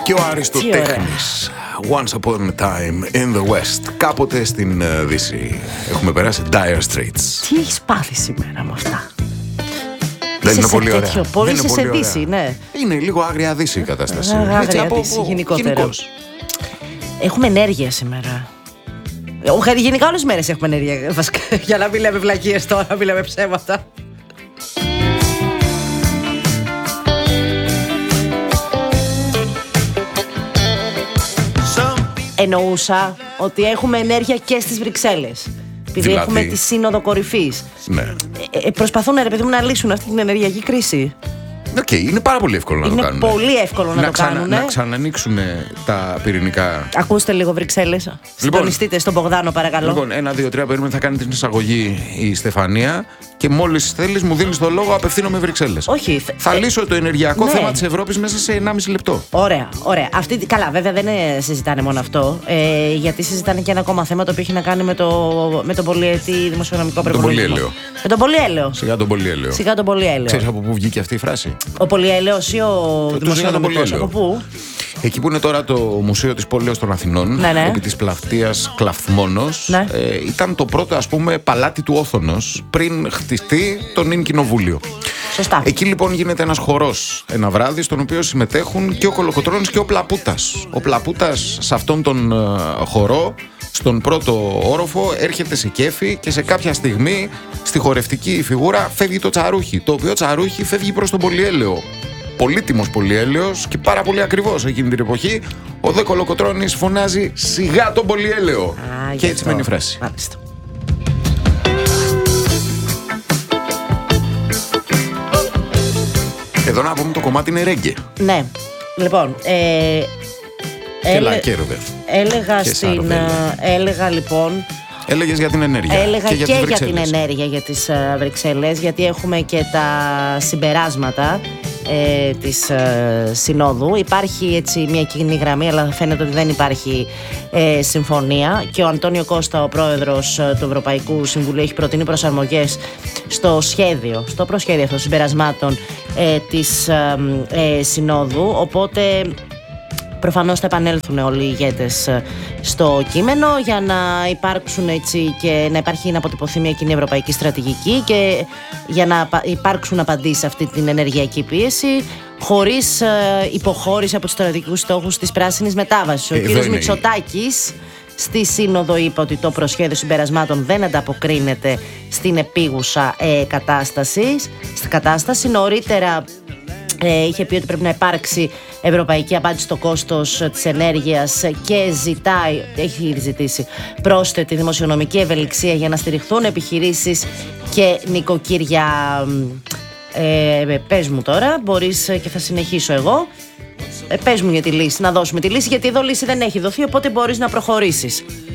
Και ο Αριστοτέχνης. Once upon a time in the West. Κάποτε στην Δύση. Έχουμε περάσει Dire Straits. Τι έχεις πάθει σήμερα με αυτά? Δεν είναι πολύ ωραία. Πολύ είσαι σε Δύση, ναι. Είναι λίγο άγρια Δύση η κατάσταση. Άγρια Δύση, γενικότερα. Έχουμε ενέργεια σήμερα. Γενικά όλες τις μέρες έχουμε ενέργεια. Για να μην λέμε βλακίες τώρα, μην λέμε ψέματα. Εννοούσα ότι έχουμε ενέργεια και στις Βρυξέλλες. Επειδή δηλαδή έχουμε τη Σύνοδο Κορυφής. Ναι. Προσπαθούν, ρε παιδί μου, να λύσουν αυτή την ενεργειακή κρίση. Είναι πάρα πολύ εύκολο να το κάνουν. Είναι πολύ εύκολο να το κάνουν. Να ξανανοίξουν τα πυρηνικά. Ακούστε λίγο Βρυξέλλες. Συντονιστείτε στον Μπογδάνο, παρακαλώ. Λοιπόν, 1, 2, 3, περίμενε, θα κάνει την εισαγωγή η Στεφανία και μόλις θέλεις μου δίνεις το λόγο, απευθύνομαι Βρυξέλλες. Όχι. Θα λύσω το ενεργειακό θέμα της Ευρώπης μέσα σε 1,5 λεπτό. Ωραία, ωραία. Καλά, βέβαια δεν συζητάνε μόνο αυτό. Γιατί συζητάνε και ένα ακόμα θέμα το οποίο έχει να κάνει με τον πολυετή δημοσιονομικό προϋπολογισμό. Με τον πολυέλαιο. Σιγά τον πολυέλαιο. Ξέρεις από πού βγήκε αυτή η φράση? Ο πολυέλαιος ή ο δημοσιονομικός? Από πού? Εκεί που είναι τώρα το Μουσείο της Πόλεως των Αθηνών, επί της πλατείας Κλαφθμόνος, ήταν το πρώτο, ας πούμε, παλάτι του Όθωνος πριν χτιστεί το νυν κοινοβούλιο. Σωστά. Εκεί λοιπόν γίνεται ένας χορός ένα βράδυ, στον οποίο συμμετέχουν και ο Κολοκοτρώνης και ο Πλαπούτας. Ο Πλαπούτας σε αυτόν τον χορό, στον πρώτο όροφο, έρχεται σε κέφι και σε κάποια στιγμή στη χορευτική φιγούρα φεύγει το τσαρούχι, το οποίο τσαρούχι φεύγει προς τον πολυέλαιο. Πολύτιμος πολυέλαιος και πάρα πολύ ακριβώς εκείνη την εποχή. Ο δε Κολοκοτρώνης φωνάζει «Σιγά τον πολυέλαιο». Και έτσι μένει η φράση. Μάλιστα. Εδώ να πούμε το κομμάτι είναι ρέγγε. Ναι. Λοιπόν, έλεγα λοιπόν. Έλεγες για την ενέργεια. Έλεγα και για την ενέργεια για τις Βρυξέλλες, γιατί έχουμε και τα συμπεράσματα της Συνόδου. Υπάρχει έτσι μια κοινή γραμμή, αλλά φαίνεται ότι δεν υπάρχει συμφωνία. Και ο Αντώνιο Κώστα, ο πρόεδρος του Ευρωπαϊκού Συμβουλίου, έχει προτείνει προσαρμογές στο προσχέδιο αυτών των συμπερασμάτων της Συνόδου. Οπότε προφανώς θα επανέλθουν όλοι οι ηγέτες στο κείμενο για να υπάρξουν έτσι και να υπάρχει, να αποτυπωθεί μια κοινή ευρωπαϊκή στρατηγική και για να υπάρξουν απαντήσεις σε αυτή την ενεργειακή πίεση, χωρίς υποχώρηση από τους στρατηγικούς στόχους της πράσινης μετάβασης. Ο κ. Μητσοτάκης στη Σύνοδο είπε ότι το προσχέδιο συμπερασμάτων δεν ανταποκρίνεται στην επίγουσα κατάσταση. Νωρίτερα είχε πει ότι πρέπει να υπάρξει ευρωπαϊκή απάντηση στο κόστος της ενέργειας και έχει ζητήσει πρόσθετη δημοσιονομική ευελιξία για να στηριχθούν επιχειρήσεις και νοικοκύρια. Πες μου τώρα, μπορείς και θα συνεχίσω εγώ. Πες μου για τη λύση, να δώσουμε τη λύση, γιατί εδώ λύση δεν έχει δοθεί, οπότε μπορείς να προχωρήσεις.